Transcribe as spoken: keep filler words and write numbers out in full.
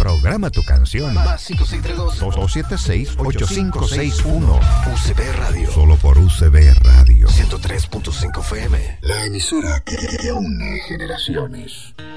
Programa tu canción. Más cinco seis tres dos, dos siete seis, ocho cinco seis uno. U C B Radio. Solo por U C B Radio. ciento tres punto cinco F M. La emisora que une generaciones.